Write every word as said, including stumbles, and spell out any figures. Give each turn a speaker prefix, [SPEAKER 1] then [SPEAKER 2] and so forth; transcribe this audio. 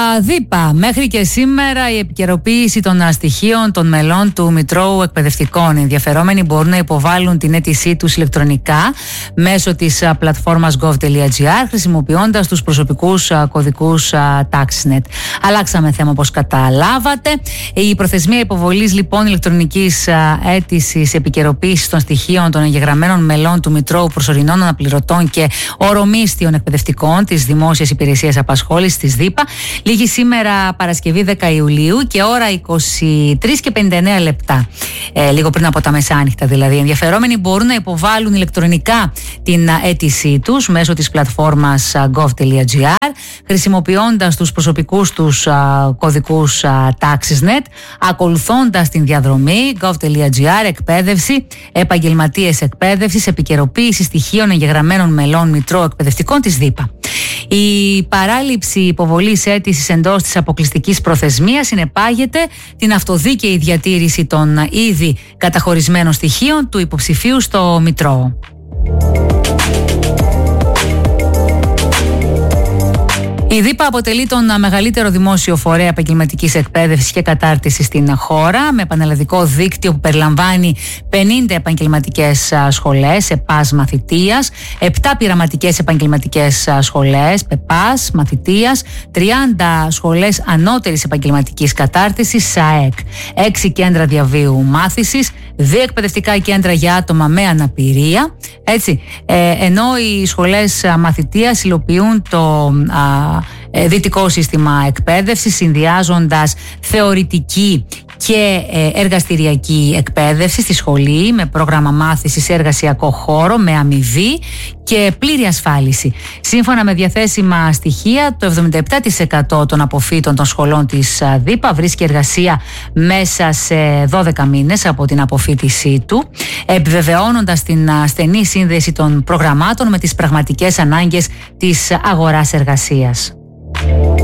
[SPEAKER 1] ΔΥΠΑ. Μέχρι και σήμερα η επικαιροποίηση των στοιχείων των μελών του Μητρώου Εκπαιδευτικών. Οι ενδιαφερόμενοι μπορούν να υποβάλουν την αίτησή τους ηλεκτρονικά μέσω της πλατφόρμας gov.gr χρησιμοποιώντας τους προσωπικούς κωδικούς TaxNet. Αλλάξαμε θέμα όπως καταλάβατε. Η προθεσμία υποβολής λοιπόν ηλεκτρονικής αίτησης επικαιροποίησης των στοιχείων των εγγεγραμμένων μελών του Μητρώου Προσωρινών Αναπληρωτών και ορομίσθιων εκπαιδευτικών της Δημόσιας Υπηρεσίας Απασχόλησης της ΔΥΠΑ λήγει σήμερα Παρασκευή δέκα Ιουλίου και ώρα είκοσι τρεις και πενήντα εννέα λεπτά. Ε, λίγο πριν από τα μεσάνυχτα δηλαδή. Οι ενδιαφερόμενοι μπορούν να υποβάλουν ηλεκτρονικά την αίτησή τους μέσω της πλατφόρμας gov.gr χρησιμοποιώντας τους προσωπικούς τους α, κωδικούς α, TaxNet, ακολουθώντας την διαδρομή gov.gr εκπαίδευση, επαγγελματίες εκπαίδευσης, επικαιροποίηση στοιχείων εγγεγραμμένων μελών Μητρώου Εκπαιδευτικών της ΔΥΠΑ. Η παράληψη υποβολής αίτησης εντός της αποκλειστικής προθεσμίας συνεπάγεται την αυτοδίκαιη διατήρηση των ήδη καταχωρισμένων στοιχείων του υποψηφίου στο Μητρώο. Η ΔΥΠΑ αποτελεί τον μεγαλύτερο δημόσιο φορέα επαγγελματικής εκπαίδευσης και κατάρτισης στην χώρα, με πανελλαδικό δίκτυο που περιλαμβάνει πενήντα επαγγελματικές σχολές ΕΠΑΣ μαθητείας, επτά πειραματικές επαγγελματικές σχολές ΠΕΠΑΣ μαθητείας, τριάντα σχολές ανώτερης επαγγελματικής κατάρτισης ΣΑΕΚ, έξι κέντρα διαβίου μάθησης, δύο εκπαιδευτικά κέντρα για άτομα με αναπηρία. Έτσι, ε, ενώ οι σχολές μαθητείας υλοποιούν το α, δυτικό σύστημα εκπαίδευσης, συνδυάζοντας θεωρητική και εργαστηριακή εκπαίδευση στη σχολή με πρόγραμμα μάθησης σε εργασιακό χώρο, με αμοιβή και πλήρη ασφάλιση. Σύμφωνα με διαθέσιμα στοιχεία, το εβδομήντα επτά τοις εκατό των αποφύτων των σχολών της ΔΥΠΑ βρίσκει εργασία μέσα σε δώδεκα μήνες από την αποφύτισή του, επιβεβαιώνοντας την στενή σύνδεση των προγραμμάτων με τις πραγματικές ανάγκες της αγοράς εργασίας.